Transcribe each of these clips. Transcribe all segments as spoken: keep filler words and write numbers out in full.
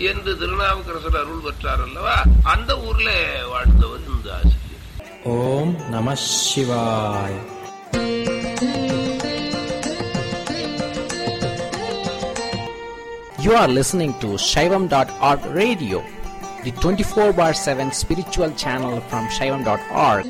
என்று திருநாவுக்கரசர் அருள் பெற்றார் அல்லவா, அந்த ஊர்ல வாழ்ந்தவர் இந்த ஆசிரியர். ஓம் நம சிவாய். You are listening to Shaivam dot org radio, the twenty-four bar seven spiritual channel from Shaivam dot org.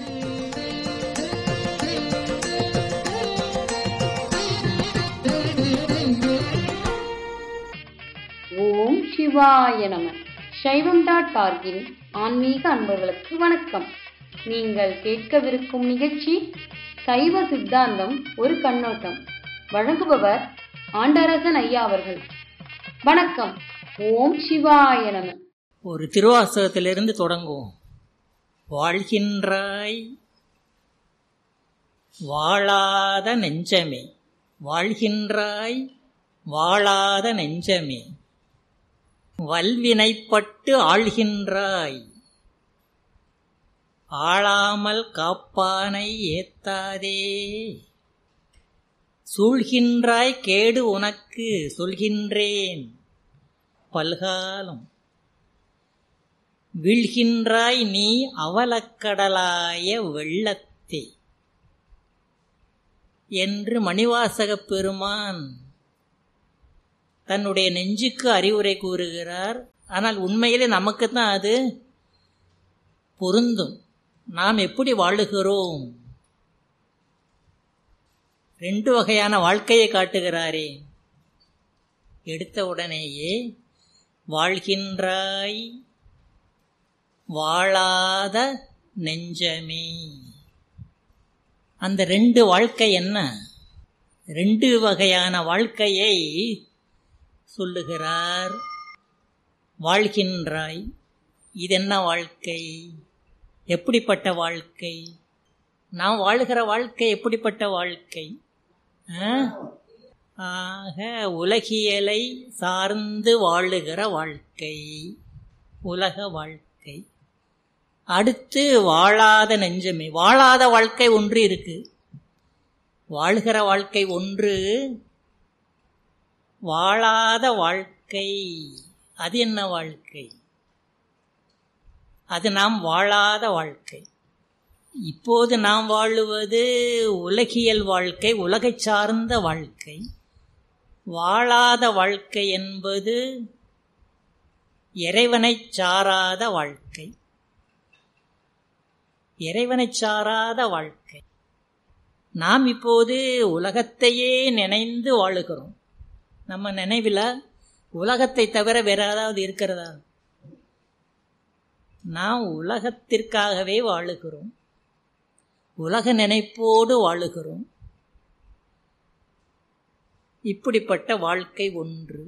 ஓம் சிவாய நம. சைவம் டாட் ஆர்கின் ஆன்மீக அன்பர்களுக்கு வணக்கம். நீங்கள் கேட்கவிருக்கும் நிகழ்ச்சி சைவ சித்தாந்தம் ஒரு கண்ணோட்டம். வழங்குபவர் ஆண்டரசன் ஐயா அவர்கள். வணக்கம். ஓம் சிவாய நம. ஒரு திருவாசகத்திலிருந்து தொடங்குவோம். வாழ்கின்றாய் வாழாத நெஞ்சமே, வாழ்கின்றாய் வாழாத நெஞ்சமே, வல்வினைப்பட்டு ஆள்கின்றாய், ஆளாமல் காப்பானை ஏத்தாதே, சூழ்கின்றாய் கேடு உனக்கு சொல்கின்றேன் பல்காலம், வீழ்கின்றாய் நீ அவலக்கடலாய வெள்ளத்தே என்று மணிவாசகப் பெருமான் தன்னுடைய நெஞ்சுக்கு அறிவுரை கூறுகிறார். ஆனால் உண்மையிலே நமக்குத்தான் அது பொருந்தும். நாம் எப்படி வாழுகிறோம்? ரெண்டு வகையான வாழ்க்கையை காட்டுகிறாரே. எடுத்த உடனேயே வாழ்கின்றாய் வாழாத நெஞ்சமே. அந்த ரெண்டு வாழ்க்கை என்ன? ரெண்டு வகையான வாழ்க்கையை சொல்லுகிறார். வாழ்கின்றாய், இது என்ன வாழ்க்கை? எப்படிப்பட்ட வாழ்க்கை? நாம் வாழுகிற வாழ்க்கை எப்படிப்பட்ட வாழ்க்கை? ஆக உலகியலை சார்ந்து வாழுகிற வாழ்க்கை, உலக வாழ்க்கை. அடுத்து வாழாத நெஞ்சமே. வாழாத வாழ்க்கை ஒன்று இருக்கு, வாழ்கிற வாழ்க்கை ஒன்று, வாழாத வாழ்க்கை. அது என்ன வாழ்க்கை? அது நாம் வாழாத வாழ்க்கை. இப்போது நாம் வாழுவது உலகியல் வாழ்க்கை, உலகை சார்ந்த வாழ்க்கை. வாழாத வாழ்க்கை என்பது இறைவனை சாராத வாழ்க்கை, இறைவனை சாராத வாழ்க்கை. நாம் இப்போது உலகத்தையே நினைந்து வாழுகிறோம். நம்ம நினைவில் உலகத்தை தவிர வேற ஏதாவது இருக்கிறதா? நாம் உலகத்திற்காகவே வாழுகிறோம், உலக நினைப்போடு வாழுகிறோம். இப்படிப்பட்ட வாழ்க்கை ஒன்று.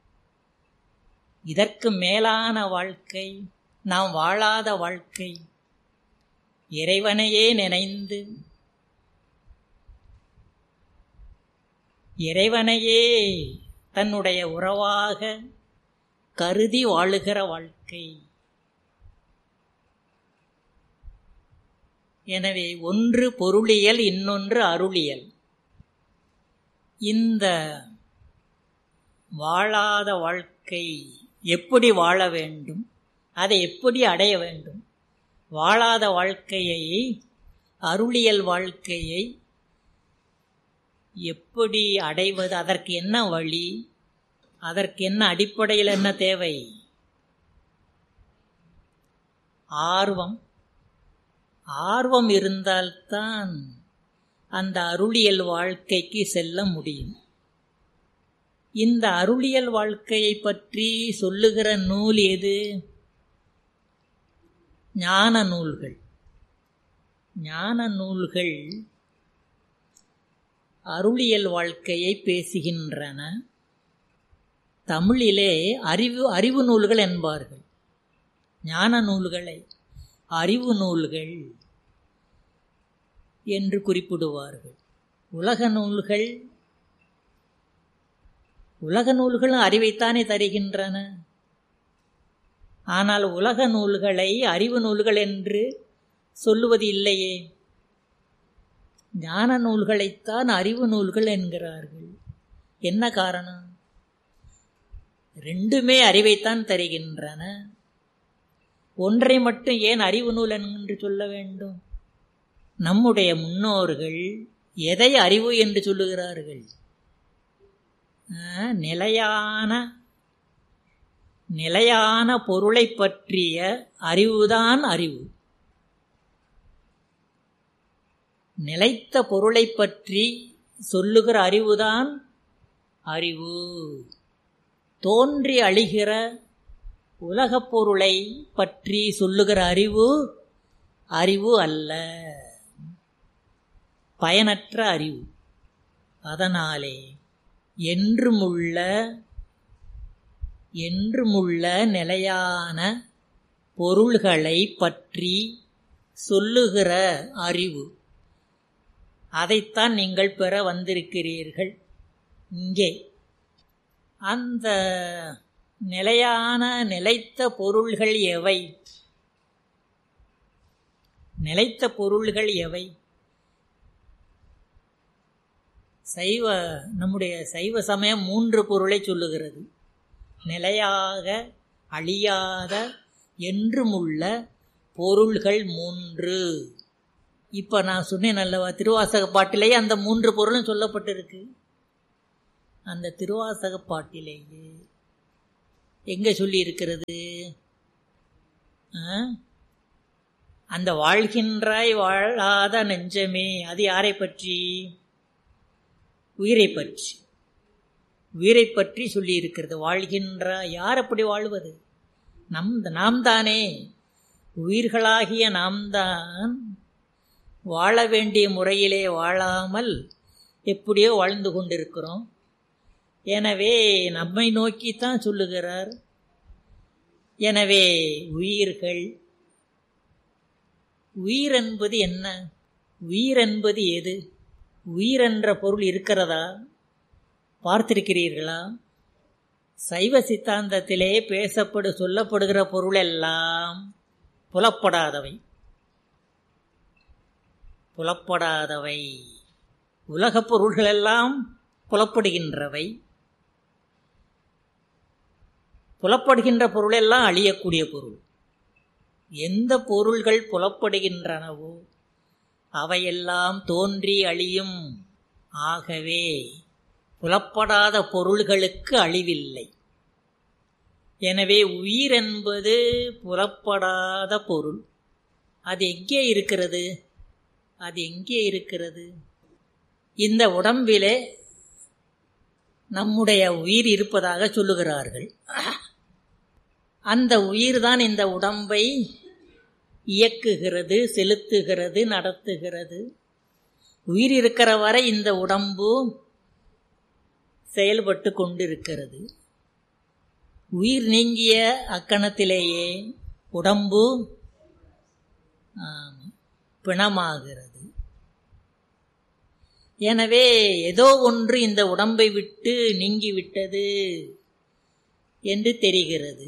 இதற்கு மேலான வாழ்க்கை, நாம் வாழாத வாழ்க்கை, இறைவனையே நினைந்து இறைவனையே தன்னுடைய உறவாக கருதி வாழுகிற வாழ்க்கை. எனவே ஒன்று பொருளியல், இன்னொன்று அருளியல். இந்த வாழாத வாழ்க்கை எப்படி வாழ வேண்டும், அதை எப்படி அடைய வேண்டும்? வாழாத வாழ்க்கையை, அருளியல் வாழ்க்கையை எப்படி அடைவது? அதற்கு என்ன வழி? அதற்கு என்ன அடிப்படையில் என்ன தேவை? ஆர்வம். ஆர்வம் இருந்தால்தான் அந்த அருளியல் வாழ்க்கைக்கு செல்ல முடியும். இந்த அருளியல் வாழ்க்கையை பற்றி சொல்லுகிற நூல் எது? ஞான நூல்கள். ஞான நூல்கள் அருளியல் வாழ்க்கையை பேசுகின்றன. தமிழிலே அறிவு அறிவு நூல்கள் என்பார்கள். ஞான நூல்களை அறிவு நூல்கள் என்று குறிப்பிடுவார்கள். உலக நூல்கள், உலக நூல்களும் அறிவைத்தானே தருகின்றன. ஆனால் உலக நூல்களை அறிவு நூல்கள் என்று சொல்லுவது இல்லையே. ஞான நூல்களைத்தான் அறிவு நூல்கள் என்கிறார்கள். என்ன காரணம்? ரெண்டுமே அறிவைத்தான் தருகின்றன. ஒன்றை மட்டும் ஏன் அறிவு நூல் என்று சொல்ல வேண்டும்? நம்முடைய முன்னோர்கள் எதை அறிவு என்று சொல்லுகிறார்கள்? நிலையான நிலையான பொருளை பற்றிய அறிவுதான் அறிவு. நிலைத்த பொருளை பற்றி சொல்லுகிற அறிவுதான் அறிவு. தோன்றி அழிகிற உலகப் பொருளை பற்றி சொல்லுகிற அறிவு அறிவு அல்ல, பயனற்ற அறிவு. அதனாலே என்றுமுள்ள என்றுமுள்ள நிலையான பொருள்களை பற்றி சொல்லுகிற அறிவு, அதைத்தான் நீங்கள் பெற வந்திருக்கிறீர்கள் இங்கே. அந்த நிலையான நிலைத்த பொருள்கள் எவை? நிலைத்த பொருள்கள் எவை? சைவ நம்முடைய சைவ சமயம் மூன்று பொருளை சொல்லுகிறது. நிலையாக அழியாத என்றுமுள்ள பொருள்கள் மூன்று. இப்போ நான் சொன்னேன் அல்லவா, திருவாசக பாட்டிலேயே அந்த மூன்று பொருளும் சொல்லப்பட்டிருக்கு. அந்த திருவாசக பாட்டிலேயே எங்கே சொல்லி இருக்கிறது? அந்த வாழ்கின்றாய் வாழாத நெஞ்சமே, அது யாரை பற்றி? உயிரை பற்றி. உயிரை பற்றி சொல்லி இருக்கிறது. வாழ்கின்ற யார் அப்படி வாழ்வது? நம் நாம் தானே. உயிர்களாகிய நாம் தான் வாழ வேண்டிய முறையிலே வாழாமல் எப்படியோ வாழ்ந்து கொண்டிருக்கிறோம். எனவே நம்மை நோக்கித்தான் சொல்லுகிறார். எனவே உயிர்கள், உயிர் என்பது என்ன? உயிர் என்பது எது? உயிர் என்ற பொருள் இருக்கிறதா? பார்த்திருக்கிறீர்களா? சைவ சித்தாந்தத்திலே பேசப்படு சொல்லப்படுகிற பொருள் எல்லாம் புலப்படாதவை. புலப்படாதவை. உலகப் பொருள்கள் எல்லாம் புலப்படுகின்றவை. புலப்படுகின்ற பொருள் எல்லாம் அழியக்கூடிய பொருள். எந்த பொருள்கள் புலப்படுகின்றனவோ அவையெல்லாம் தோன்றி அழியும். ஆகவே புலப்படாத பொருள்களுக்கு அழிவில்லை. எனவே உயிர் என்பது புலப்படாத பொருள். அது எங்கே இருக்கிறது? அது எங்கே இருக்கிறது? இந்த உடம்பிலே நம்முடைய உயிர் இருப்பதாக சொல்லுகிறார்கள். அந்த உயிர்தான் இந்த உடம்பை இயக்குகிறது, செலுத்துகிறது, நடத்துகிறது. உயிர் இருக்கிற வரை இந்த உடம்பு செயல்பட்டு கொண்டிருக்கிறது. உயிர் நீங்கிய அக்கணத்திலேயே உடம்பு பிணமாகிறது. எனவே ஏதோ ஒன்று இந்த உடம்பை விட்டு நீங்கிவிட்டது என்று தெரிகிறது.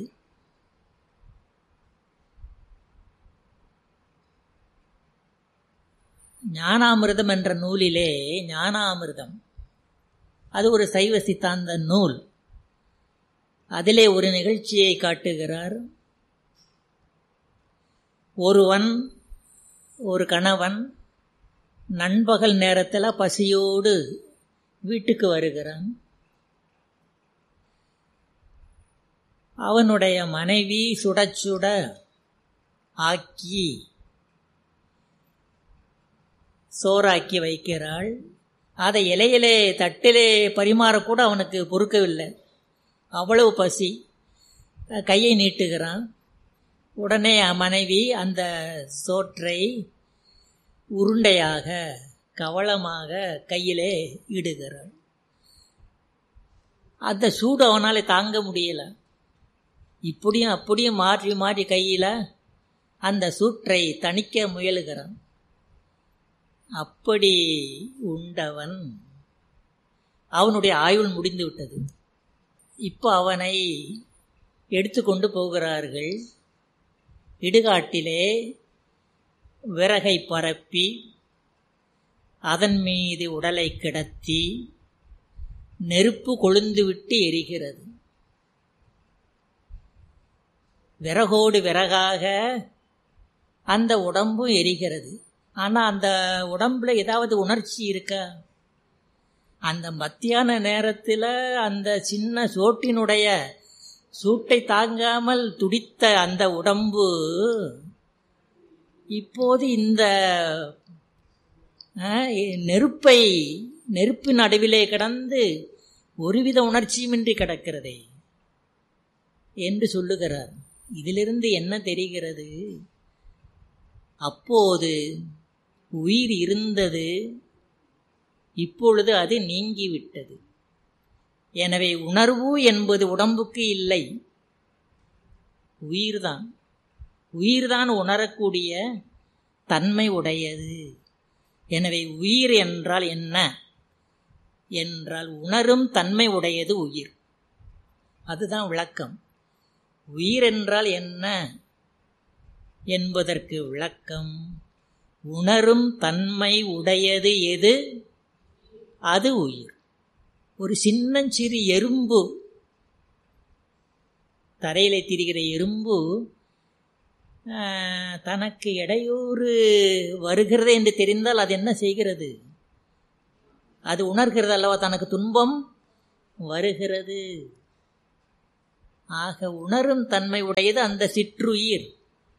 ஞானாமிர்தம் என்ற நூலிலே, ஞானாமிர்தம் அது ஒரு சைவ சித்தாந்த நூல். அதிலே ஒரு நிகழ்ச்சியை காட்டுகிறார். ஒருவன், ஒரு கணவன் நண்பகல் நேரத்தில் பசியோடு வீட்டுக்கு வருகிறான். அவனுடைய மனைவி சுட சுட ஆக்கி சோறாக்கி வைக்கிறாள். அதை இலையிலே தட்டிலே பரிமாறக்கூட அவனுக்கு பொறுக்கவில்லை, அவ்வளவு பசி. கையை நீட்டுகிறான். உடனே மனைவி அந்த சோற்றை உருண்டையாக கவளமாக கையிலே இடுகிறாள். அந்த சூடு அவனால் தாங்க முடியல. இப்படியும் அப்படியும் மாற்றி மாற்றி கையில் அந்த சூற்றை தணிக்க முயலுகிறான். அப்படி உண்டவன் அவனுடைய ஆயுள் முடிந்து விட்டது. இப்போ அவனை எடுத்துக்கொண்டு போகிறார்கள். இடுகாட்டிலே விறகை பரப்பி அதன் மீது உடலை கிடத்தி நெருப்பு கொழுந்துவிட்டு எரிகிறது. விறகோடு விறகாக அந்த உடம்பும் எரிகிறது. ஆனால் அந்த உடம்புல ஏதாவது உணர்ச்சி இருக்கா? அந்த மத்தியான நேரத்தில் அந்த சின்ன சோட்டினுடைய சூட்டை தாங்காமல் துடித்த அந்த உடம்பு இப்போது இந்த நெருப்பை நெருப்பின் நடுவிலே கிடந்து ஒருவித உணர்ச்சியுமின்றி கிடக்கிறதே என்று சொல்லுகிறார். இதிலிருந்து என்ன தெரிகிறது? அப்போது உயிர் இருந்தது, இப்பொழுது அது நீங்கிவிட்டது. எனவே உணர்வு என்பது உடம்புக்கு இல்லை, உயிர்தான். உயிர்தான் உணரக்கூடிய தன்மை உடையது. எனவே உயிர் என்றால் என்ன என்றால் உணரும் தன்மை உடையது உயிர். அதுதான் விளக்கம். உயிர் என்றால் என்ன என்பதற்கு விளக்கம், உணரும் தன்மை உடையது எது? அது உயிர். ஒரு சின்னஞ்சிறு எறும்பு, தரையிலே திரிகிற எறும்பு தனக்கு இடையூறு வருகிறது என்று தெரிந்தால் அது என்ன செய்கிறது? அது உணர்கிறது அல்லவா தனக்கு துன்பம் வருகிறது. ஆக உணரும் தன்மை உடையது அந்த சிற்றுயிர்.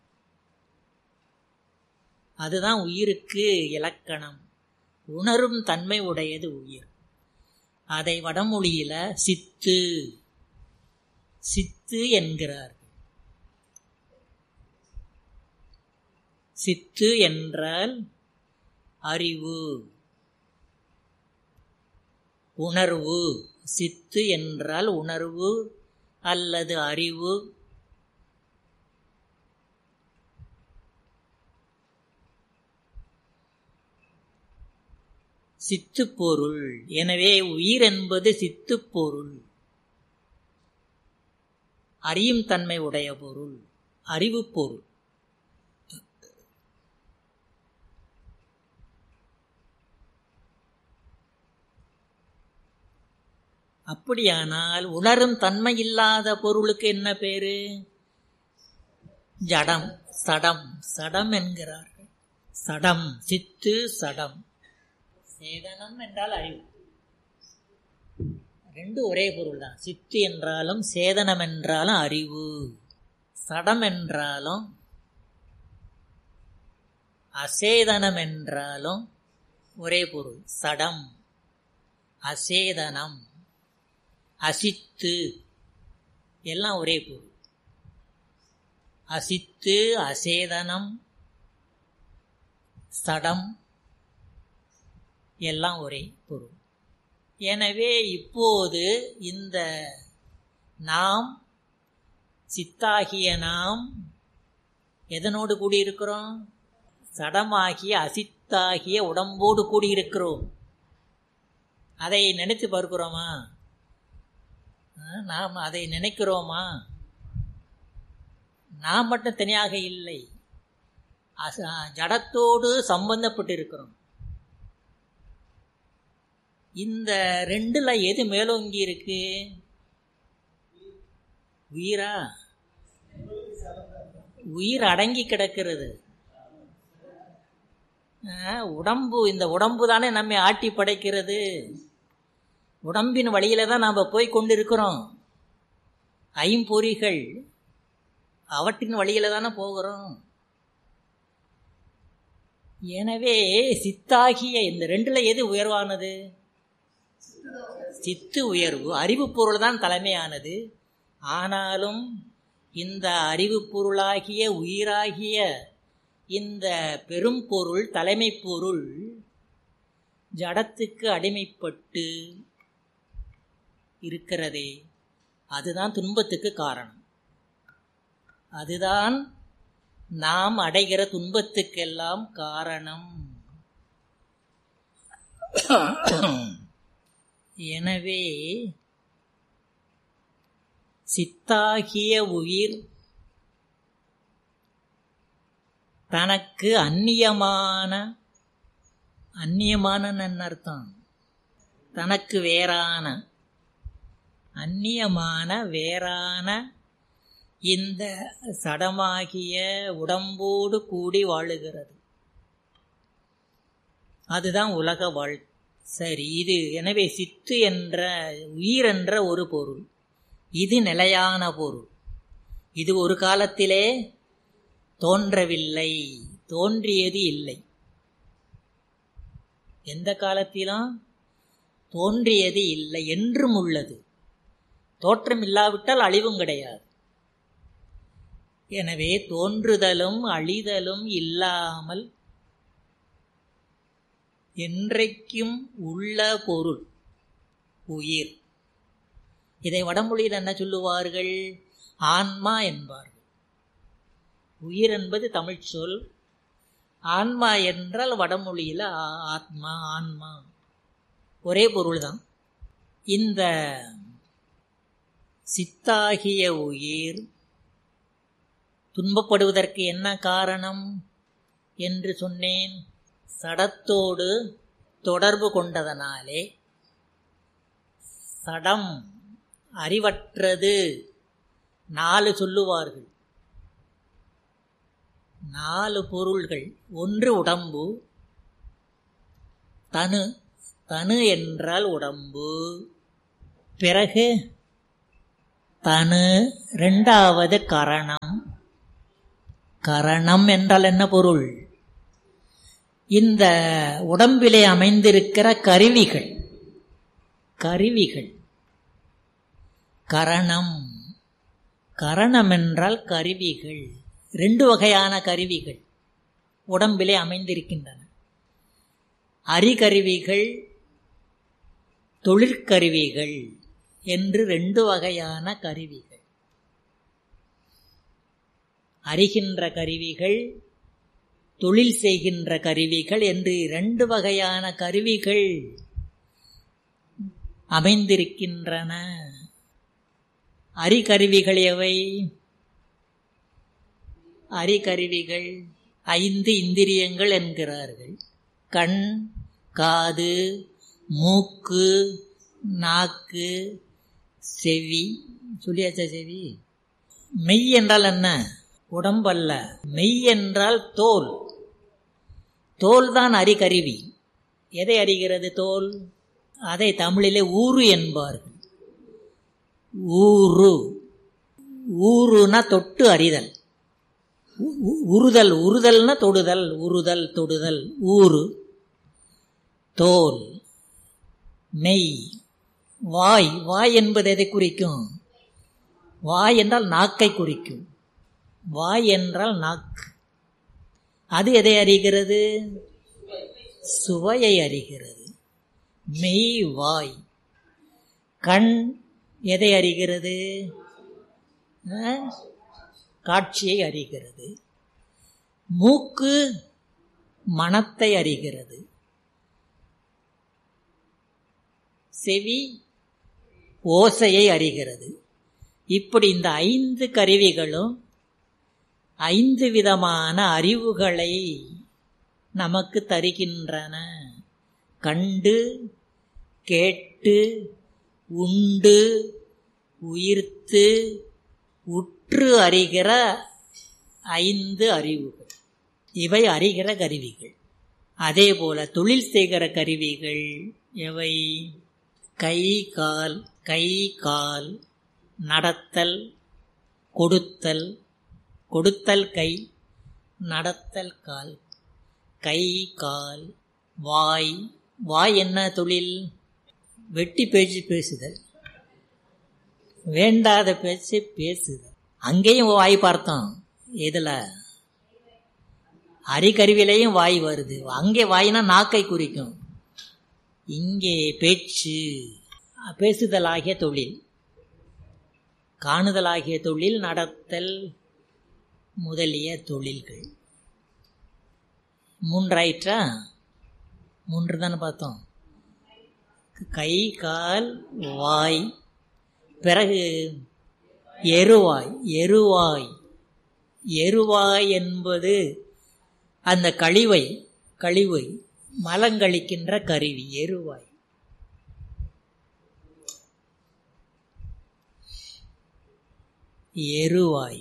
அதுதான் உயிருக்கு இலக்கணம். உணரும் தன்மை உடையது உயிர். அதை வடமொழியில சித்து சித்து என்கிறார். சித்து என்றால் அறிவு, உணர்வு. சித்து என்றால் உணர்வு அல்லது அறிவு. சித்துப்பொருள். எனவே உயிர் என்பது சித்துப்பொருள், அறியும் தன்மை உடைய பொருள், அறிவு பொருள். அப்படியானால் உணரும் தன்மை இல்லாத பொருளுக்கு என்ன பேரு? ஜடம், சடம். சடம் என்கிறார்கள். சடம், சித்து, சடம். சேதனம் என்றால் அறிவு. ரெண்டு ஒரே பொருள் தான். சித்து என்றாலும் சேதனம் என்றாலும் அறிவு. சடம் என்றாலும் அசேதனம் என்றாலும் ஒரே பொருள். சடம், அசேதனம், அசித்து எல்லாம் ஒரே பொருள். அசித்து, அசேதனம், சடம் எல்லாம் ஒரே பொருள். எனவே இப்போது இந்த நாம், சித்தாகிய நாம் எதனோடு கூடியிருக்கிறோம்? சடமாகிய அசித்தாகிய உடம்போடு கூடியிருக்கிறோம். அதை நினைத்து பார்க்கிறோமா? நாம் அதை நினைக்கிறோமா? நாம் மட்டும் தனியாக இல்லை, ஜடத்தோடு சம்பந்தப்பட்டிருக்கிறோம். இந்த ரெண்டுல எது மேலோங்கி இருக்கு? உயிரா? உயிர் அடங்கி கிடக்கிறது. உடம்பு, இந்த உடம்பு தானே நம்மை ஆட்டி படைக்கிறது. உடம்பின் வழியில தான் நாம் போய் கொண்டிருக்கிறோம். ஐம்பொறிகள் அவற்றின் வழியில தானே போகிறோம். எனவே சித்தாகிய இந்த ரெண்டுல எது உயர்வானது? சித்து உயர்வு. அறிவு பொருள் தான் தலைமையானது. ஆனாலும் இந்த அறிவு பொருளாகிய உயிராகிய இந்த பெரும் பொருள், தலைமை பொருள் ஜடத்துக்கு அடிமைப்பட்டு இருக்கிறதே, அதுதான் துன்பத்துக்கு காரணம். அதுதான் நாம் அடைகிற துன்பத்துக்கெல்லாம் காரணம். எனவே சித்தாகிய உயிர் தனக்கு அந்நியமான, அந்நியமான அர்த்தம் தனக்கு வேறான, அந்நியமான வேறான இந்த சடமாகிய உடம்போடு கூடி வாழுகிறது. அதுதான் உலக வாழ். சரி, இது எனவே சித்து என்ற உயிர் என்ற ஒரு பொருள், இது நிலையான பொருள். இது ஒரு காலத்திலே தோன்றவில்லை, தோன்றியது இல்லை. எந்த காலத்திலும் தோன்றியது இல்லை, என்றும் உள்ளது. தோற்றம் இல்லாவிட்டால் அழிவும் கிடையாது. எனவே தோன்றுதலும் அழிதலும் இல்லாமல் என்றைக்கும் உள்ள பொருள் உயிர். இதை வடமொழியில் என்ன சொல்லுவார்கள்? ஆன்மா என்பார்கள். உயிர் என்பது தமிழ் சொல். ஆன்மா என்றால் வடமொழியில் ஆத்மா, ஆன்மா ஒரே பொருள்தான். இந்த சித்தாகிய உயிர் துன்பப்படுவதற்கு என்ன காரணம் என்று சொன்னேன். சடத்தோடு தொடர்பு கொண்டதனாலே. சடம் அறிவற்றது. நாலு சொல்லுவார்கள், நாலு பொருள்கள். ஒன்று உடம்பு, தனு. தனு என்றால் உடம்பு. பிறகு தனு. இரண்டாவது கரணம். கரணம் என்றால் என்ன பொருள்? இந்த உடம்பிலே அமைந்திருக்கிற கருவிகள். கருவிகள் கரணம். கரணம் என்றால் கருவிகள். ரெண்டு வகையான கருவிகள் உடம்பிலே அமைந்திருக்கின்றன. அறிகருவிகள், தொழிற்கருவிகள் என்று ரெண்டு வகையான கருவிகள். அறிகின்ற கருவிகள், தொழில் செய்கின்ற கருவிகள் என்று இரண்டு வகையான கருவிகள் அமைந்திருக்கின்றன. அறிகருவிகள் எவை? அறிகருவிகள் ஐந்து இந்திரியங்கள் என்கிறார்கள். கண், காது, மூக்கு, நாக்கு, செவி. சொல்லியாச்சா செவி? மெய் என்றால் என்ன? உடம்பல்ல. மெய் என்றால் தோல். தோல் தான் அறிகருவி. எதை அறிகிறது தோல்? அதை தமிழிலே ஊறு என்பார்கள். ஊறு. ஊறுனா தொட்டு அறிதல். உறுதல். உறுதல்னா தொடுதல். உறுதல், தொடுதல். ஊறு. தோல். மெய். வாய். வாய் என்பது எதை குறிக்கும்? வாய் என்றால் நாக்கை குறிக்கும். வாய் என்றால் நாக்கு. அது எதை அறிகிறது? சுவையை அறிகிறது. மெய் வாய். கண் எதை அறிகிறது? காட்சியை அறிகிறது. மூக்கு மணத்தை அறிகிறது. செவி ஓசையை அறிகிறது. இப்படி இந்த ஐந்து கருவிகளும் ஐந்து விதமான அறிவுகளை நமக்கு தருகின்றன. கண்டு, கேட்டு, உண்டு, உயிர்த்து, உற்று அறிகிற ஐந்து அறிவுகள். இவை அறிகிற கருவிகள். அதே போல தொழில் செய்கிற கருவிகள் எவை? கை கால். கை கால். நடத்தல், கொடுத்தல். கொடுத்தல் கை, நடத்தல் கால். கை கால். வாய். வாய் என்ன தொழில்? வெட்டி பேச்சு பேசுதல். வேண்டாத பேச்சு பேசுதல். அங்கேயும் வாய் பார்த்தோம். இதில் அறிகருவிலையும் வாய் வருது. அங்கே வாயினா நாக்கை குறிக்கும். இங்கே பேச்சு, பேசுதல் ஆகிய தொழில். காணுதலாகிய தொழில், நடத்தல் முதலிய தொழில்கள். மூன்றாயிற்றா? மூன்று தானே பார்த்தோம். கை கால் வாய். பிறகு எருவாய். எருவாய். எருவாய் என்பது அந்த கழிவை கழிவை மலங்கழிக்கின்ற கருவி எருவாய். எருவாய்.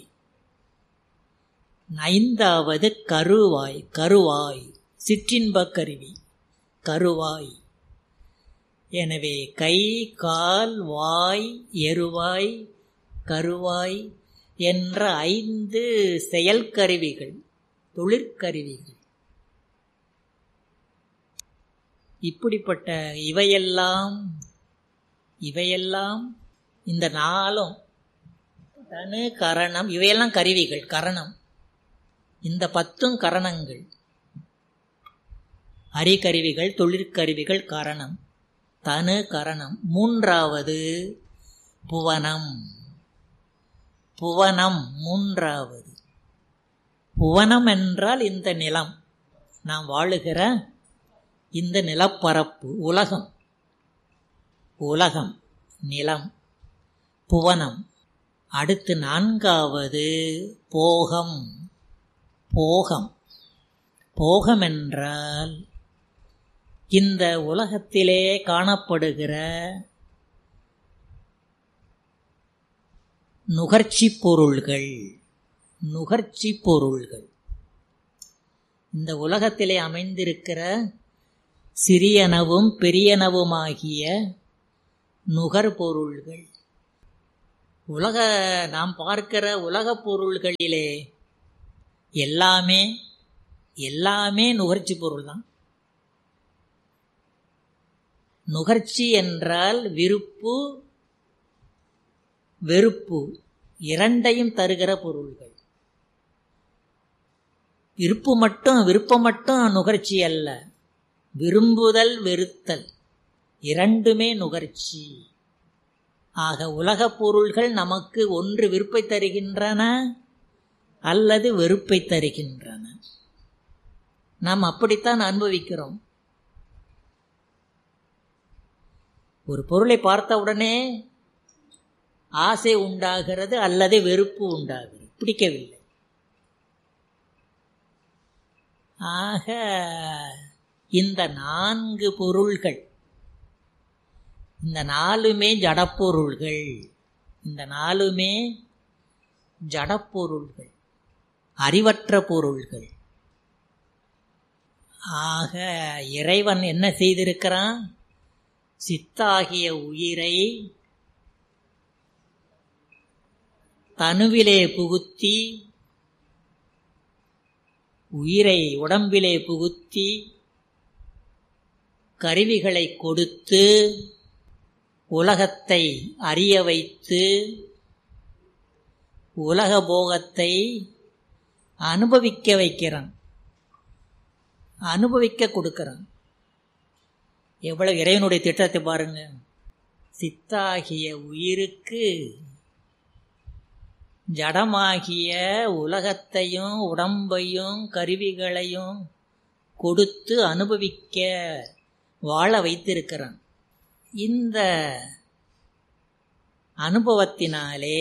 ஐந்தாவது கருவாய். கருவாய் சிற்றின்பக் கருவி கருவாய். எனவே கை, கால், வாய், எருவாய், கருவாய் என்ற ஐந்து செயல்கருவிகள், தொழிற்கருவிகள். இப்படிப்பட்ட இவையெல்லாம் இவையெல்லாம் இந்த நாளும் தனு கரணம் இவையெல்லாம் கருவிகள், கரணம். இந்த பத்தும் கரணங்கள், அரிகருவிகள், தொழிற்கருவிகள், கரணம், தனு கரணம். மூன்றாவது புவனம். புவனம் மூன்றாவது. புவனம் என்றால் இந்த நிலம், நாம் வாழுகிற இந்த நிலப்பரப்பு, உலகம். உலகம் நிலம், புவனம். அடுத்து நான்காவது போகம். போகம். போகம் என்றால் இந்த உலகத்திலே காணப்படுகிற நுகர்ச்சி பொருள்கள். நுகர்ச்சி பொருள்கள் இந்த உலகத்திலே அமைந்திருக்கிற சிறியனவும் பெரியனவுமாகிய நுகர்பொருள்கள். உலக நாம் பார்க்கிற உலகப் பொருள்களிலே எல்லாமே எல்லாமே நுகர்ச்சி பொருள் தான். நுகர்ச்சி என்றால் விருப்பு வெறுப்பு இரண்டையும் தருகிற பொருள்கள். விருப்பு மட்டும் விருப்பம் மட்டும் நுகர்ச்சி அல்ல, விரும்புதல் வெறுத்தல் இரண்டுமே நுகர்ச்சி. ஆக உலகப் பொருள்கள் நமக்கு ஒன்று விருப்பை தருகின்றன அல்லது வெறுப்பை தருகின்றன. நாம் அப்படித்தான் அனுபவிக்கிறோம். ஒரு பொருளை பார்த்த உடனே ஆசை உண்டாகிறது அல்லது வெறுப்பு உண்டாகிறது, பிடிக்கவில்லை. ஆக இந்த நான்கு பொருள்கள், இந்த நாலுமே ஜடப்பொருள்கள். இந்த நாலுமே ஜடப்பொருள்கள், அறிவற்ற பொருள்கள். ஆக இறைவன் என்ன செய்திருக்கிறான்? சித்தாகிய உயிரை தனுவிலே புகுத்தி, உயிரை உடம்பிலே புகுத்தி கருவிகளை கொடுத்து உலகத்தை அறிய வைத்து உலக போகத்தை அனுபவிக்க வைக்கிறான், அனுபவிக்க கொடுக்கிறான். எவ்வளவு இறைவனுடைய திட்டத்தை பாருங்க. சித்தாகிய உயிருக்கு ஜடமாகிய உலகத்தையும் உடம்பையும் கருவிகளையும் கொடுத்து அனுபவிக்க வாழ வைத்திருக்கிறான். இந்த அனுபவத்தினாலே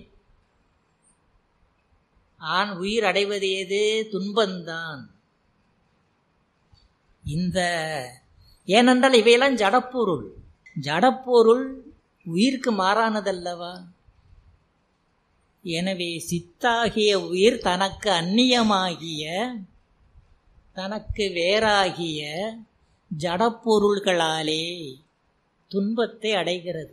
ஆண் உயிர் அடைவது எது? துன்பந்தான். இந்த ஏனென்றால் இவையெல்லாம் ஜடப்பொருள். ஜடப்பொருள் உயிருக்கு மாறானதல்லவா? எனவே சித்தாகிய உயிர் தனக்கு அந்நியமாகிய, தனக்கு வேறாகிய ஜடப்பொருள்களாலே துன்பத்தை அடைகிறது.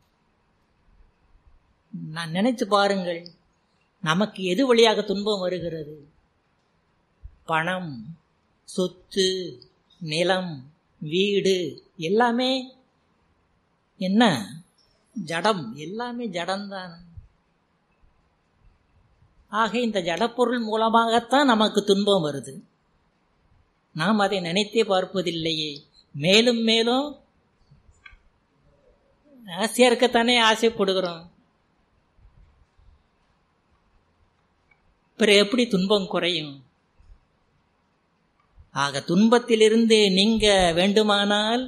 நான் நினைத்து பாருங்கள், நமக்கு எது வழியாக துன்பம் வருகிறது? பணம், சொத்து, நிலம், வீடு எல்லாமே என்ன? ஜடம். எல்லாமே ஜடம்தான். ஆக இந்த ஜடப்பொருள் மூலமாகத்தான் நமக்கு துன்பம் வருது. நாம் அதை நினைத்தே பார்ப்பதில்லையே. மேலும் மேலும் ஆசையா இருக்கத்தானே ஆசைப்படுகிறோம். பிறகு எப்படி துன்பம் குறையும்? ஆக துன்பத்திலிருந்து நீங்க வேண்டுமானால்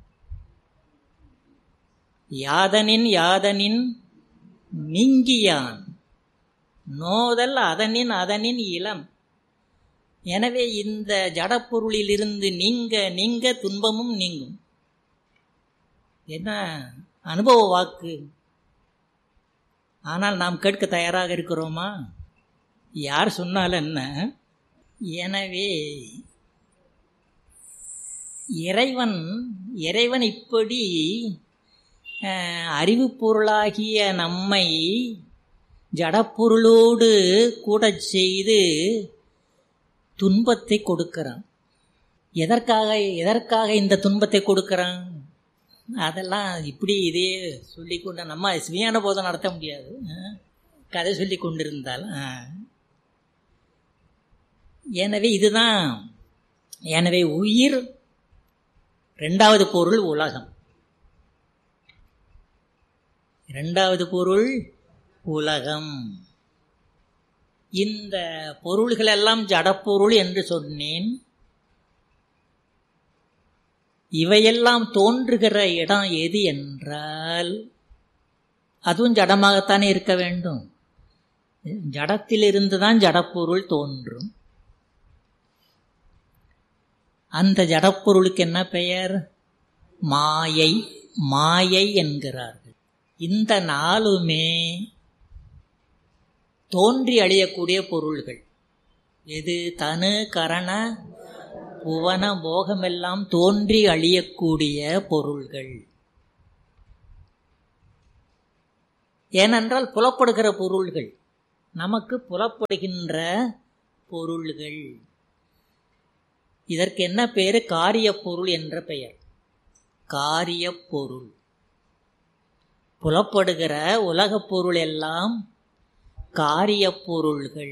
யாதனின் யாதனின் நீங்கியான் நோதல் அதனின் அதனின் இளம். எனவே இந்த ஜடப்பொருளிலிருந்து நீங்க நீங்க துன்பமும் நீங்கும். என்ன அனுபவ வாக்கு. ஆனால் நாம் கேட்க தயாராக இருக்கிறோமா? யார் சொன்னாலும் என்ன? எனவே இறைவன் இறைவன் இப்படி அறிவு பொருளாகிய நம்மை ஜடப்பொருளோடு கூட செய்து துன்பத்தை கொடுக்கிறான். எதற்காக எதற்காக இந்த துன்பத்தை கொடுக்கிறான்? அதெல்லாம் இப்படி இதே சொல்லிக்கொண்ட நம்ம சிவியான போதை நடத்த முடியாது. கதை சொல்லி கொண்டிருந்தால் எனவே இதுதான். எனவே உயிர், இரண்டாவது பொருள் உலகம், இரண்டாவது பொருள் உலகம். இந்த பொருள்கள் எல்லாம் ஜடப்பொருள் என்று சொன்னேன். இவையெல்லாம் தோன்றுகிற இடம் எது என்றால் அதுவும் ஜடமாகத்தானே இருக்க வேண்டும். ஜடத்திலிருந்து தான் ஜடப்பொருள் தோன்றும். அந்த ஜடப்பொருளுக்கு என்ன பெயர்? மாயை. மாயை என்கிறார்கள். இந்த நாலுமே தோன்றி அழியக்கூடிய பொருள்கள். எது? தனு கரண புவன போகமெல்லாம் தோன்றி அழியக்கூடிய பொருள்கள். ஏனென்றால் புலப்படுகிற பொருள்கள், நமக்கு புலப்படுகின்ற பொருள்கள். இதற்கு என்ன பெயர்? காரிய பொருள் என்ற பெயர். காரிய பொருள். புலப்படுகிற உலகப் பொருள் எல்லாம் காரிய பொருள்கள்.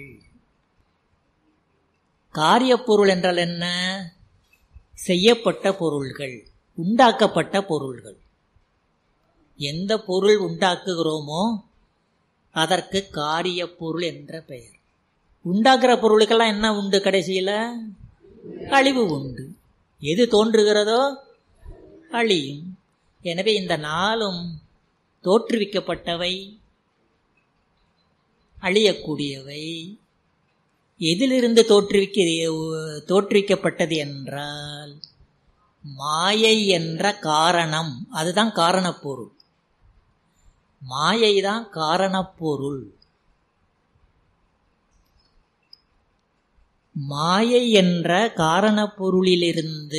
காரிய பொருள் என்றால் என்ன? செய்யப்பட்ட பொருள்கள், உண்டாக்கப்பட்ட பொருள்கள். எந்த பொருள் உண்டாக்குகிறோமோ அதற்கு காரிய பொருள் என்ற பெயர். உண்டாக்குற பொருளுக்கெல்லாம் என்ன உண்டு? கடைசியில் அழிவு உண்டு. எது தோன்றுகிறதோ அழியும். எனவே இந்த நாளும் தோற்றுவிக்கப்பட்டவை, அழியக்கூடியவை. எதிலிருந்து தோற்றுவிக்க தோற்றுவிக்கப்பட்டது என்றால் மாயை என்ற காரணம். அதுதான் காரணப்பொருள். மாயை தான் காரணப்பொருள். மாயை என்ற காரணப்பொருளிலிருந்து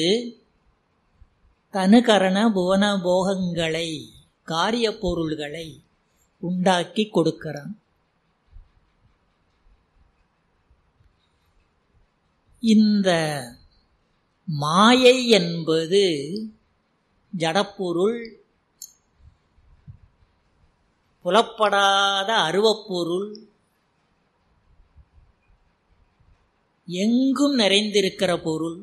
தனுகரண புவன போகங்களை, காரிய பொருள்களை உண்டாக்கி கொடுக்கிறான். இந்த மாயை என்பது ஜடப்பொருள், புலப்படாத அருவப்பொருள், எங்கும் நிறைந்திருக்கிற பொருள்.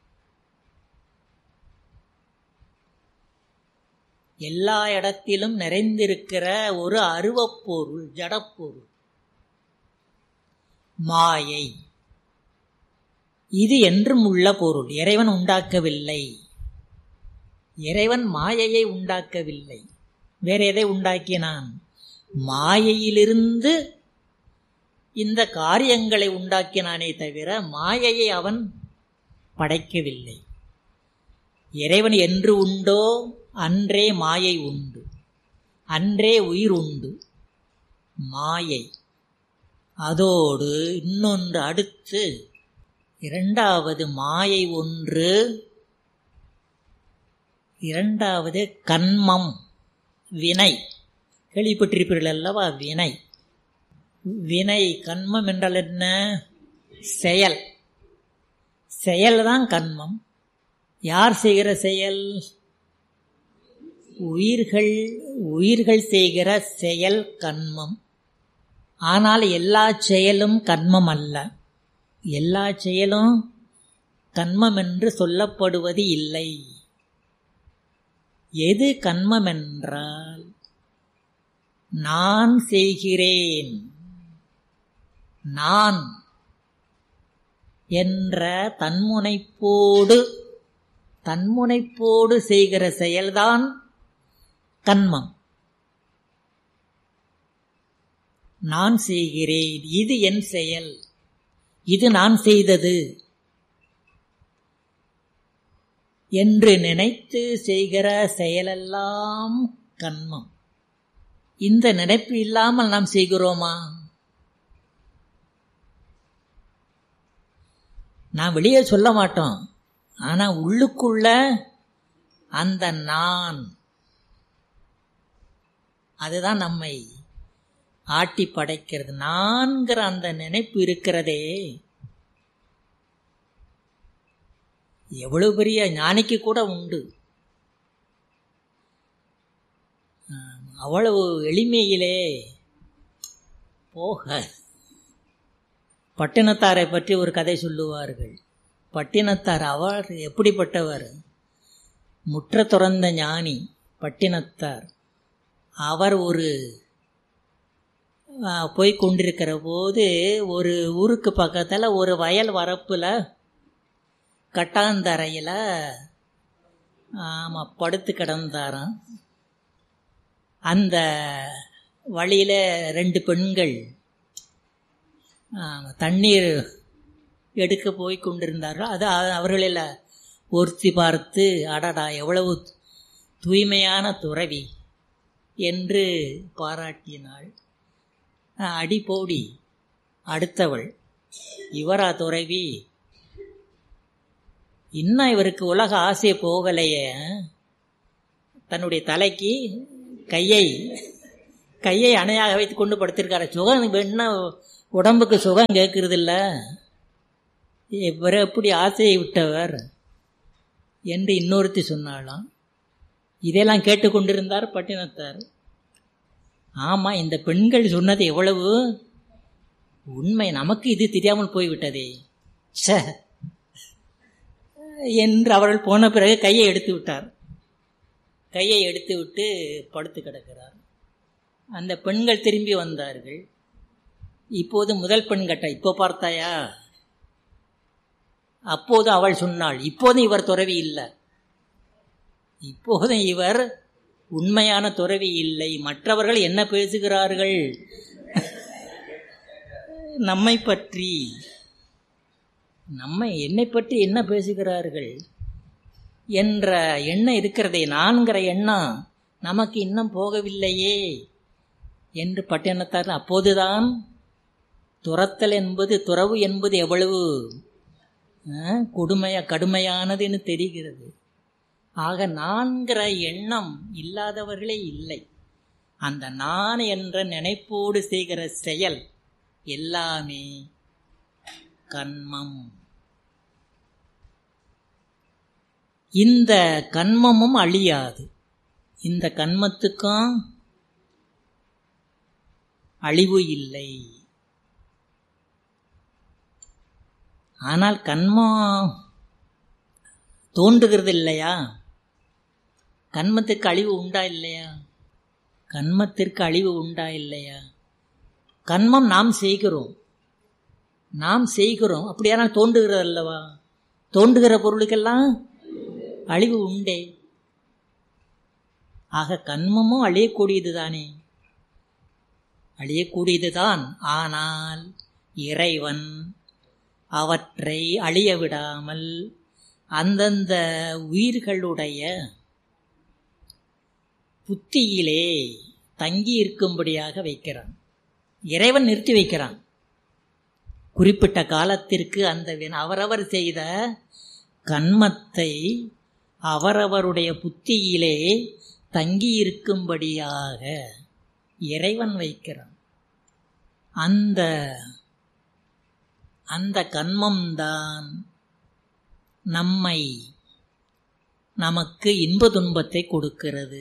எல்லா இடத்திலும் நிறைந்திருக்கிற ஒரு அருவப்பொருள், ஜடப்பொருள் மாயை. இது என்றும் உள்ள பொருள். இறைவன் உண்டாக்கவில்லை. இறைவன் மாயையை உண்டாக்கவில்லை. வேற எதை உண்டாக்கினான்? மாயையிலிருந்து இந்த காரியங்களை உண்டாக்கினானே தவிர மாயையை அவன் படைக்கவில்லை. இறைவன் என்று உண்டோ அன்றே மாயை உண்டு, அன்றே உயிர் உண்டு. மாயை அதோடு இன்னொன்று அடுத்து இரண்டாவது மாயை ஒன்று. இரண்டாவது கன்மம், வினை. கேள்விப்பட்டிருப்பீர்கள் அல்லவா? வினை. வினை கன்மம் என்றால் என்ன? செயல். செயல்தான் கன்மம். யார் செய்கிற செயல்? உயிர்கள். உயிர்கள் செய்கிற செயல் கன்மம். ஆனால் எல்லா செயலும் கன்மம் அல்ல. எல்லா செயலும் கன்மம் என்று சொல்லப்படுவது இல்லை. எது கன்மம் என்றால் நான் செய்கிறேன், நான் என்ற தன்முனைப்போடு தன்முனைப்போடு செய்கிற செயல்தான் கன்மம். நான் செய்கிறேன், இது என் செயல், இது நான் செய்தது என்று நினைத்து செய்கிற செயலெல்லாம் கன்மம். இந்த நினைப்பு இல்லாமல் நாம் செய்கிறோமா? நான் வெளியே சொல்ல மாட்டோம், ஆனா உள்ளுக்குள்ள அந்த நான் அதுதான் நம்மை ஆட்டி படைக்கிறது. நான்கிற அந்த நினைப்பு இருக்கிறதே, எவ்வளவு பெரிய ஞானிக்கு கூட உண்டு. அவ்வளவு எளிமையிலே போக. பட்டினத்தாரை பற்றி ஒரு கதை சொல்லுவார்கள். பட்டினத்தார் அவர் எப்படிப்பட்டவர்? முற்ற துறந்த ஞானி பட்டினத்தார். அவர் ஒரு போய் கொண்டிருக்கிற போது ஒரு ஊருக்கு பக்கத்தில் ஒரு வயல் வரப்பில் கட்டாந்தரையில் ஆமாம் படுத்து கிடந்தாராம். அந்த வழியில் ரெண்டு பெண்கள் தண்ணீர் எடுக்க போய் கொண்டிருந்தார்கள். அது அவர்களில் ஒருத்தி பார்த்து, அடடா எவ்வளவு தூய்மையான துறவி என்று பாராட்டினாள். அடி போடி அடுத்தவள், இவரா துறவி? இன்னும் இவருக்கு உலக ஆசை போகலையே. தன்னுடைய தலைக்கு கையை கையை அணையாக வைத்து கொண்டு படுத்திருக்காரு. சுகம் வேணும்னா உடம்புக்கு சுகம் கேட்கறது இல்ல, இவரை எப்படி ஆசையை விட்டவர் என்று இன்னொருத்தி சொன்னாலாம். இதெல்லாம் கேட்டுக்கொண்டிருந்தார் பட்டினத்தார். ஆமா, இந்த பெண்கள் சொன்னது எவ்வளவு உண்மை, நமக்கு இது தெரியாமல் போய்விட்டதே ச என்று அவர்கள் போன பிறகு கையை எடுத்து விட்டார். கையை எடுத்து விட்டு படுத்து கிடக்கிறார். அந்த பெண்கள் திரும்பி வந்தார்கள். இப்போது முதல் பெண் கேட்டா, இப்போ பார்த்தாயா? அப்போது அவள் சொன்னாள், இப்போதும் இவர் துறவி இல்லை, இப்போதும் இவர் உண்மையான துறவி இல்லை. மற்றவர்கள் என்ன பேசுகிறார்கள் நம்மை பற்றி, நம்மை என்னை பற்றி என்ன பேசுகிறார்கள் என்ற எண்ணம் இருக்கிறதே, நான்கிற எண்ணம் நமக்கு இன்னும் போகவில்லையே என்று பட்டினத்தார். அப்போதுதான் துறத்தல் என்பது, துறவு என்பது எவ்வளவு கொடுமையா கடுமையானதுன்னு தெரிகிறது. ஆக நான்கிற எண்ணம் இல்லாதவர்களே இல்லை. அந்த நான் என்ற நினைப்போடு செய்கிற செயல் எல்லாமே கன்மம். இந்த கன்மமும் அழியாது. இந்த கன்மத்துக்கும் அழிவு இல்லை. ஆனால் கன்மம் தோன்றுகிறது இல்லையா? கன்மத்திற்கு அழிவு உண்டா இல்லையா? கன்மத்திற்கு அழிவு உண்டா இல்லையா? கன்மம் நாம் செய்கிறோம், நாம் செய்கிறோம். அப்படியானால் தோன்றுகிறது அல்லவா? தோன்றுகிற பொருளுக்கெல்லாம் அழிவு உண்டே. ஆக கன்மமும் அழியக்கூடியது தானே, அழியக்கூடியதுதான். ஆனால் இறைவன் அவற்றை அழிய விடாமல் அந்தந்த உயிர்களுடைய புத்தியிலே தங்கி இருக்கும்படியாக வைக்கிறான். இறைவன் நிறுத்தி வைக்கிறான். குறிப்பிட்ட காலத்திற்கு அந்த அவரவர் செய்த கன்மத்தை அவரவருடைய புத்தியிலே தங்கி இருக்கும்படியாக இறைவன் வைக்கிறான். அந்த அந்த கன்மம்தான் நம்மை நமக்கு இன்ப துன்பத்தை கொடுக்கிறது.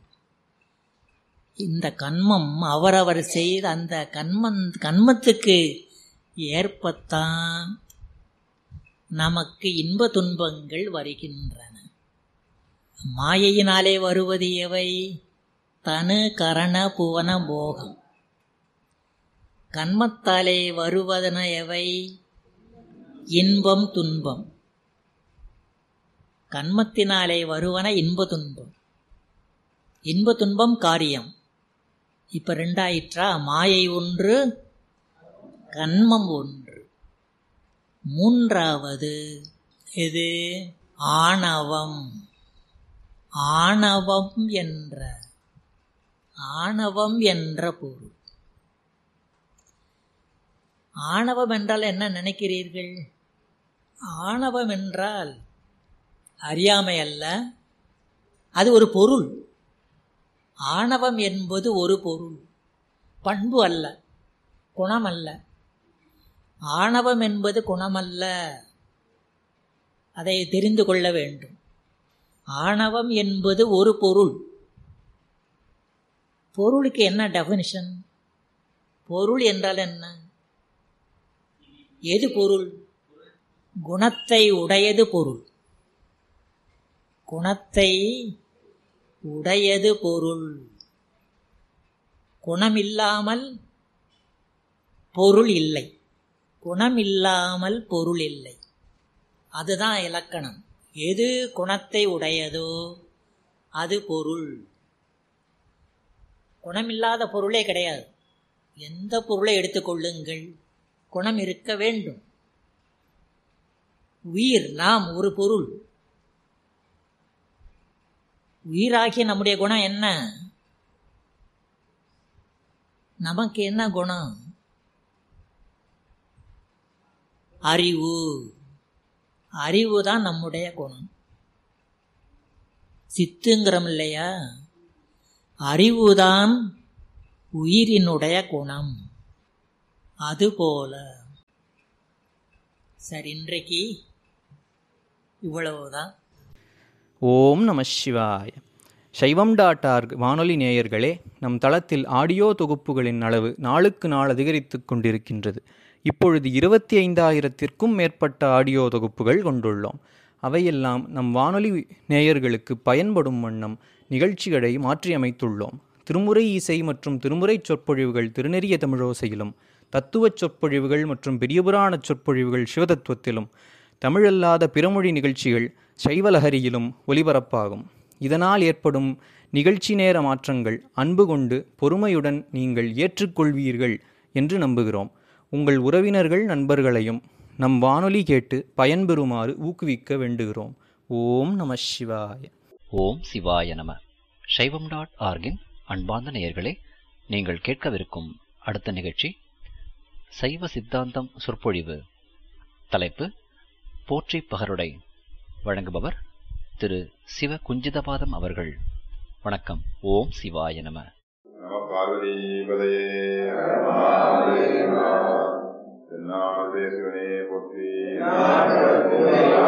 இந்த கன்மம் அவரவர் செய்த அந்த கன்மம் கன்மத்துக்கு ஏற்பத்தான் நமக்கு இன்ப துன்பங்கள் வருகின்றன. மாயையினாலே வருவது எவை? தனு கரண புவன போகம். கன்மத்தாலே வருவதன எவை? இன்பம் துன்பம். கன்மத்தினாலே வருவன இன்ப துன்பம். இன்ப துன்பம் காரியம். இப்ப ரெண்டாயிற்றா? மாயை ஒன்று, கன்மம் ஒன்று. மூன்றாவது இது ஆணவம். ஆணவம் என்ற ஆணவம் என்ற பொருள். ஆணவம் என்றால் என்ன நினைக்கிறீர்கள்? ஆணவம் என்றால் அறியாமை அல்ல, அது ஒரு பொருள். ஆணவம் என்பது ஒரு பொருள், பண்பு அல்ல, குணம் அல்ல. ஆணவம் என்பது குணமல்ல, அதை தெரிந்து கொள்ள வேண்டும். ஆணவம் என்பது ஒரு பொருள். பொருளுக்கு என்ன டெஃபினிஷன்? பொருள் என்றால் என்ன? எது பொருள்? குணத்தை உடையது பொருள். குணத்தை உடையது பொருள். குணமில்லாமல் பொருள் இல்லை, குணமில்லாமல் பொருள் இல்லை. அதுதான் இலக்கணம். எது குணத்தை உடையதோ அது பொருள். குணமில்லாத பொருளே கிடையாது. எந்த பொருளை எடுத்துக்கொள்ளுங்கள், குணம் இருக்க வேண்டும். உயிர், நாம் ஒரு பொருள். உயிராகிய நம்முடைய குணம் என்ன? நமக்கு என்ன குணம்? அறிவு. அறிவு தான் நம்முடைய குணம். சித்துங்கிறோம் இல்லையா, அறிவுதான் உயிரினுடைய குணம். அதுபோல சரி, இன்றைக்கு இவ்வளவுதான். ஓம் நம சிவாய. சைவம் டாட் ஆர்க் வானொலி நேயர்களே, நம் தளத்தில் ஆடியோ தொகுப்புகளின் அளவு நாளுக்கு நாள் அதிகரித்து கொண்டிருக்கின்றது. இப்பொழுது இருபத்தி ஐந்தாயிரத்திற்கும் மேற்பட்ட ஆடியோ தொகுப்புகள் கொண்டுள்ளோம். அவையெல்லாம் நம் வானொலி நேயர்களுக்கு பயன்படும் வண்ணம் நிகழ்ச்சிகளை மாற்றியமைத்துள்ளோம். திருமுறை இசை மற்றும் திருமுறை சொற்பொழிவுகள் திருநெறிய தமிழோசையிலும், தத்துவச் சொற்பொழிவுகள் மற்றும் பெரியபுராண சொற்பொழிவுகள் சிவதத்துவத்திலும், தமிழல்லாத பிறமொழி நிகழ்ச்சிகள் சைவலஹரியிலும் ஒலிபரப்பாகும். இதனால் ஏற்படும் நிகழ்ச்சி நேர மாற்றங்கள் அன்பு கொண்டு பொறுமையுடன் நீங்கள் ஏற்றுக்கொள்வீர்கள் என்று நம்புகிறோம். உங்கள் உறவினர்கள் நண்பர்களையும் நம் வானொலி கேட்டு பயன்பெறுமாறு ஊக்குவிக்க வேண்டுகிறோம். ஓம் நம சிவாய. ஓம் சிவாய நம. சைவம் டாட் ஆர்கின் அன்பார்ந்த நேயர்களே, நீங்கள் கேட்கவிருக்கும் அடுத்த நிகழ்ச்சி சைவ சித்தாந்தம் சொற்பொழிவு. தலைப்பு போற்றி பகருடை. வழங்குபவர் திரு சிவ குஞ்சிதபாதம் அவர்கள். வணக்கம். ஓம் சிவாய நம. நம பார்வதி பதையே சிவனே போற்றி.